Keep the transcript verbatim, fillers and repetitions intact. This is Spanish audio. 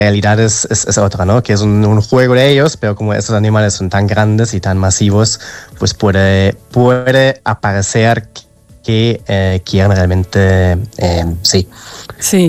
realidad es, es, es otra, ¿no? Que es un, un juego de ellos, pero como estos animales son tan grandes y tan masivos, pues puede, puede aparecer que eh, quieren realmente, eh, sí. Sí.